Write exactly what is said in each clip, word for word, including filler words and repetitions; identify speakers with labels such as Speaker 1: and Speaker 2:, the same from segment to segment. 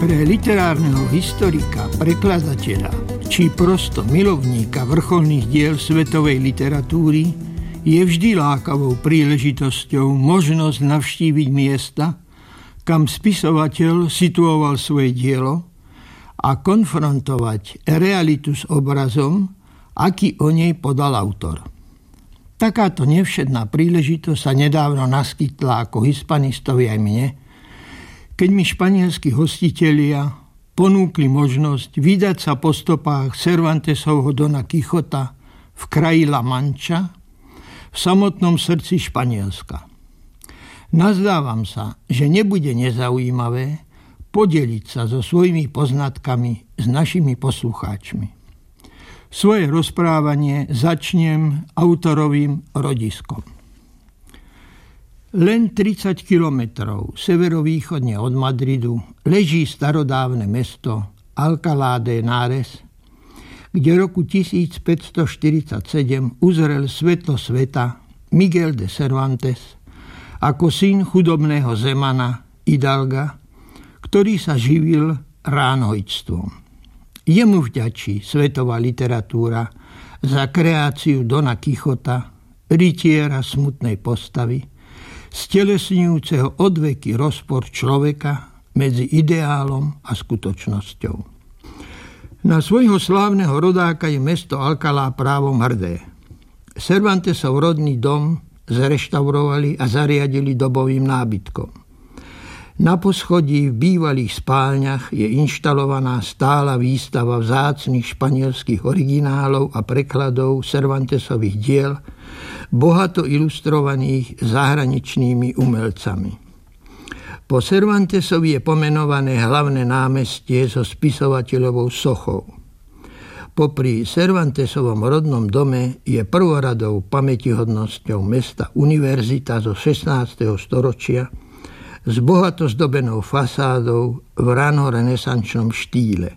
Speaker 1: Pre literárneho historika, prekladateľa či prosto milovníka vrcholných diel svetovej literatúry je vždy lákavou príležitosťou možnosť navštíviť miesta, kam spisovateľ situoval svoje dielo a konfrontovať realitu s obrazom, aký o nej podal autor. Takáto nevšedná príležitosť sa nedávno naskytla ako hispanistovi aj mne, keď mi španielskí hostitelia ponúkli možnosť vydať sa po stopách Cervantesovho Dona Quixota v kraji La Mancha, v samotnom srdci Španielska. Nazdávam sa, že nebude nezaujímavé podeliť sa so svojimi poznatkami s našimi poslucháčmi. Svoje rozprávanie začnem autorovým rodiskom. Len tridsať kilometrov severovýchodne od Madridu leží starodávne mesto Alcalá de Henares, kde roku tisícpäťstoštyridsaťsedem uzrel svetlo sveta Miguel de Cervantes ako syn chudobného zemana Hidalga, ktorý sa živil ránhojstvom. Jemu vďačí svetová literatúra za kreáciu Dona Quixota, rytiera smutnej postavy, stelesňujúceho odveky rozpor človeka medzi ideálom a skutočnosťou. Na svojho slávneho rodáka je mesto Alcalá právom hrdé. Cervantesov rodný dom zreštaurovali a zariadili dobovým nábytkom. Na poschodí v bývalých spálniach je inštalovaná stála výstava vzácnych španielských originálov a prekladov Cervantesových diel, bohato ilustrovaných zahraničnými umelcami. Po Cervantesovi je pomenované hlavné námestie so spisovateľovou sochou. Popri Cervantesovom rodnom dome je prvoradou pamätihodnosťou mesta univerzita zo šestnásteho storočia s bohato zdobenou fasádou v ranorenesančnom štýle.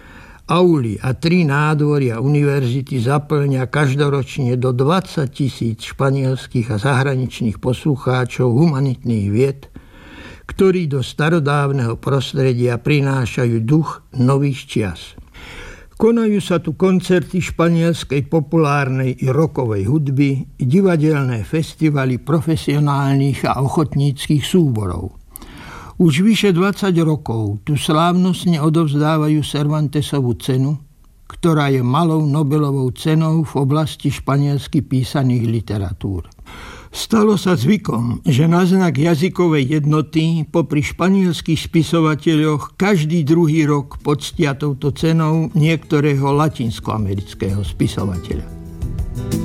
Speaker 1: Auly a tri nádvoria univerzity zaplňa každoročne do dvadsať tisíc španielských a zahraničných poslucháčov humanitných vied, ktorí do starodávneho prostredia prinášajú duch nových čias. Konajú sa tu koncerty španielskej populárnej i rockovej hudby, divadelné festivaly profesionálnych a ochotníckych súborov. Už vyše dvadsať rokov tu slávnostne odovzdávajú Cervantesovú cenu, ktorá je malou Nobelovou cenou v oblasti španielsky písaných literatúr. Stalo sa zvykom, že na znak jazykovej jednoty popri španielských spisovateľoch každý druhý rok poctia touto cenou niektorého latinskoamerického spisovateľa.